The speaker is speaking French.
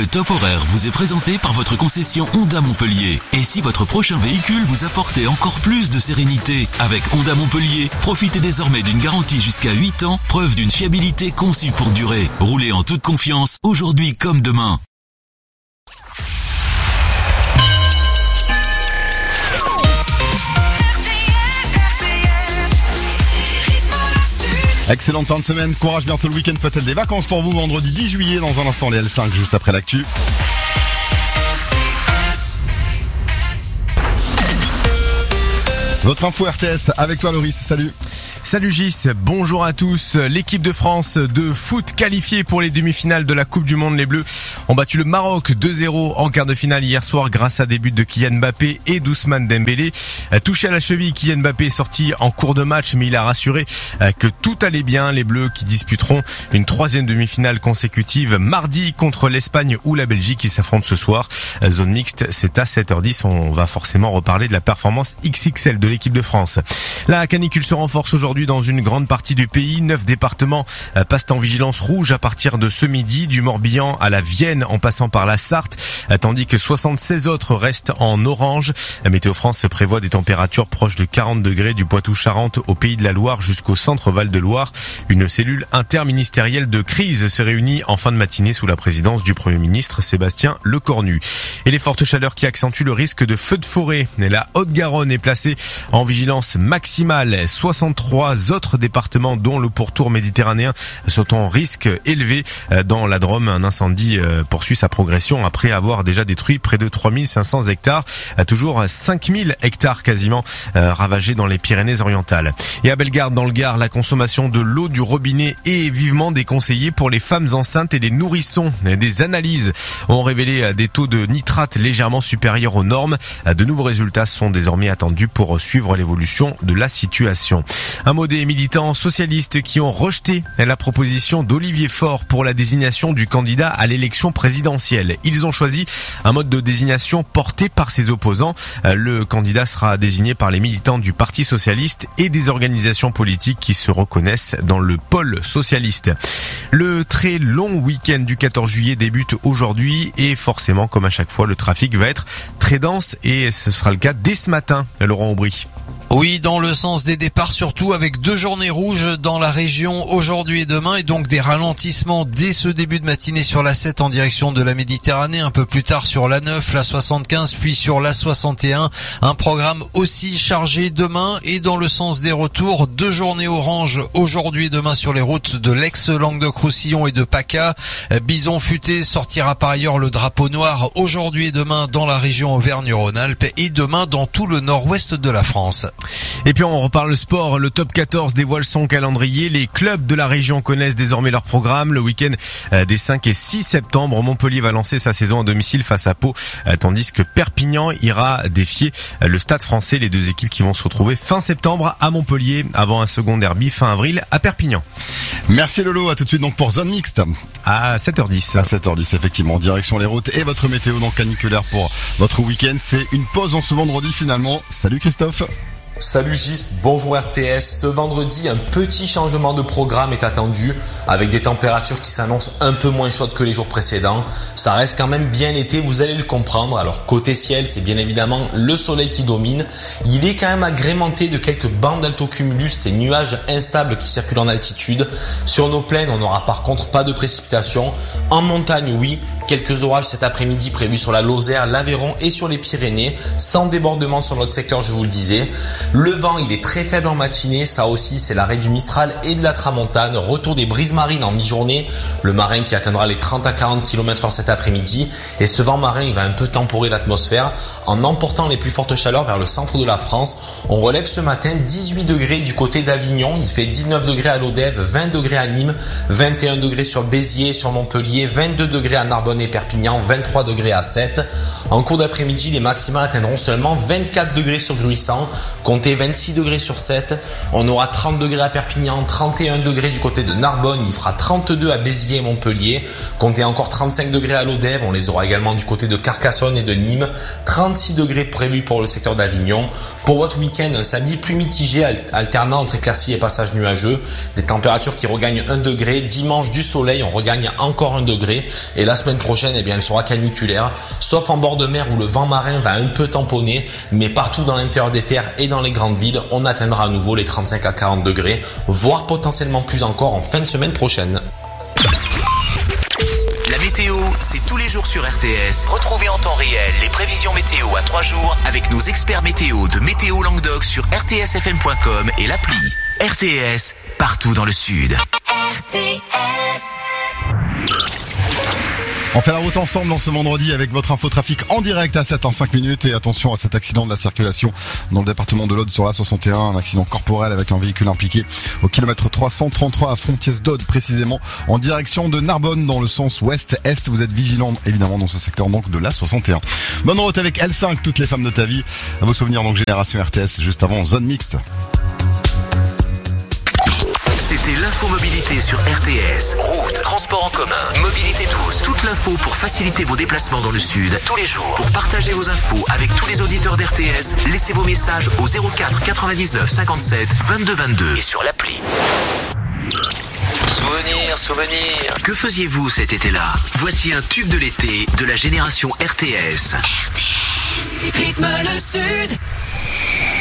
Top Horaire vous est présenté par votre concession Honda Montpellier. Et si votre prochain véhicule vous apportait encore plus de sérénité? Avec Honda Montpellier, profitez désormais d'une garantie jusqu'à 8 ans, preuve d'une fiabilité conçue pour durer. Roulez en toute confiance, aujourd'hui comme demain. Excellente fin de semaine, courage, bientôt le week-end, peut-être des vacances pour vous, vendredi 10 juillet, dans un instant les L5, juste après l'actu. Votre info RTS avec toi Loris, salut. Salut Gis, bonjour à tous. L'équipe de France de foot qualifiée pour les demi-finales de la Coupe du Monde. Les Bleus ont battu le Maroc 2-0 en quart de finale hier soir grâce à des buts de Kylian Mbappé et d'Ousmane Dembélé. Touché à la cheville, Kylian Mbappé est sorti en cours de match, mais il a rassuré que tout allait bien. Les Bleus qui disputeront une troisième demi-finale consécutive mardi contre l'Espagne ou la Belgique qui s'affrontent ce soir. Zone mixte, c'est à 7h10. On va forcément reparler de la performance XXL de l'équipe de France. La canicule se renforce aujourd'hui dans une grande partie du pays. 9 départements passent en vigilance rouge à partir de ce midi, du Morbihan à la Vienne en passant par la Sarthe, tandis que 76 autres restent en orange. Météo France prévoit des températures proches de 40 degrés du Poitou-Charentes au Pays de la Loire jusqu'au centre Val-de-Loire. Une cellule interministérielle de crise se réunit en fin de matinée sous la présidence du Premier ministre Sébastien Lecornu. Et les fortes chaleurs qui accentuent le risque de feux de forêt. La Haute-Garonne est placée en vigilance maximale. 63 autres départements dont le pourtour méditerranéen sont en risque élevé. Dans la Drôme, un incendie poursuit sa progression après avoir déjà détruit près de 3500 hectares. Toujours 5000 hectares quasiment ravagés dans les Pyrénées-Orientales. Et à Bellegarde, dans le Gard, la consommation de l'eau du robinet est vivement déconseillée pour les femmes enceintes et les nourrissons. Des analyses ont révélé des taux de nitrate légèrement supérieurs aux normes. De nouveaux résultats sont désormais attendus pour suivre l'évolution de la situation. Un mot des militants socialistes qui ont rejeté la proposition d'Olivier Faure pour la désignation du candidat à l'élection présidentielle. Ils ont choisi un mode de désignation porté par ses opposants. Le candidat sera désigné par les militants du Parti socialiste et des organisations politiques qui se reconnaissent dans le pôle socialiste. Le très long week-end du 14 juillet débute aujourd'hui et forcément, comme à chaque fois, le trafic va être très dense et ce sera le cas dès ce matin. Laurent Aubry. Oui, dans le sens des départs surtout, avec 2 journées rouges dans la région aujourd'hui et demain, et donc des ralentissements dès ce début de matinée sur la 7 en direction de la Méditerranée, un peu plus tard sur la 9, la 75, puis sur la 61. Un programme aussi chargé demain, et dans le sens des retours, 2 journées orange aujourd'hui et demain sur les routes de l'Aix-Languedoc-Roussillon et de PACA. Bison Futé sortira par ailleurs le drapeau noir aujourd'hui et demain dans la région Auvergne-Rhône-Alpes, et demain dans tout le nord-ouest de la France. Et puis on reparle sport, le top 14 dévoile son calendrier. Les clubs de la région connaissent désormais leur programme. Le week-end des 5 et 6 septembre, Montpellier va lancer sa saison à domicile face à Pau, tandis que Perpignan ira défier le Stade français. Les deux équipes qui vont se retrouver fin septembre à Montpellier avant un second derby fin avril à Perpignan. Merci Lolo, à tout de suite donc pour Zone Mixte. À 7h10. À 7h10 effectivement, en direction les routes et votre météo donc caniculaire pour votre week-end. C'est une pause en ce vendredi finalement. Salut Christophe. Salut Gis, bonjour RTS. Ce vendredi, un petit changement de programme est attendu avec des températures qui s'annoncent un peu moins chaudes que les jours précédents. Ça reste quand même bien l'été, vous allez le comprendre. Alors côté ciel, c'est bien évidemment le soleil qui domine. Il est quand même agrémenté de quelques bandes d'altocumulus, ces nuages instables qui circulent en altitude. Sur nos plaines, on n'aura par contre pas de précipitations. En montagne, oui, quelques orages cet après-midi prévus sur la Lozère, l'Aveyron et sur les Pyrénées, sans débordement sur notre secteur, je vous le disais. Le vent, il est très faible en matinée, ça aussi c'est l'arrêt du Mistral et de la Tramontane, retour des brises marines en mi-journée, le marin qui atteindra les 30 à 40 km/h cet après-midi, et ce vent marin il va un peu temporer l'atmosphère en emportant les plus fortes chaleurs vers le centre de la France. On relève ce matin 18 degrés du côté d'Avignon, il fait 19 degrés à Lodève, 20 degrés à Nîmes, 21 degrés sur Béziers, sur Montpellier, 22 degrés à Narbonne et Perpignan, 23 degrés à Sète. En cours d'après-midi, les maximales atteindront seulement 24 degrés sur Gruissant, Comptez 26 degrés sur 7. On aura 30 degrés à Perpignan, 31 degrés du côté de Narbonne. Il fera 32 à Béziers et Montpellier. Comptez encore 35 degrés à Lodève. On les aura également du côté de Carcassonne et de Nîmes. 36 degrés prévus pour le secteur d'Avignon. Pour votre week-end, un samedi plus mitigé, alternant entre éclaircies et passages nuageux. Des températures qui regagnent 1 degré. Dimanche, du soleil, on regagne encore 1 degré. Et la semaine prochaine, elle sera caniculaire. Sauf en bord de mer où le vent marin va un peu tamponner. Mais partout dans l'intérieur des terres et dans les grandes villes, on atteindra à nouveau les 35 à 40 degrés, voire potentiellement plus encore en fin de semaine prochaine. La météo, c'est tous les jours sur RTS. Retrouvez en temps réel les prévisions météo à 3 jours avec nos experts météo de Météo Languedoc sur rtsfm.com et l'appli. RTS, partout dans le sud. RTS. On fait la route ensemble dans ce vendredi avec votre infotrafic en direct à 7h05 minutes et attention à cet accident de la circulation dans le département de l'Aude sur la 61, un accident corporel avec un véhicule impliqué au kilomètre 333 à Fontiès-d'Aude précisément en direction de Narbonne dans le sens ouest-est. Vous êtes vigilants évidemment dans ce secteur donc de la 61. Bonne route avec L5, toutes les femmes de ta vie. À vos souvenirs donc Génération RTS juste avant Zone Mixte. C'était l'infomobilité sur RTS. Route, transport en commun, mobilité douce. Toute l'info pour faciliter vos déplacements dans le sud tous les jours. Pour partager vos infos avec tous les auditeurs d'RTS, laissez vos messages au 04 99 57 22 22 et sur l'appli. Souvenir. Que faisiez-vous cet été-là? Voici un tube de l'été de la génération RTS. RTS, rythme le sud.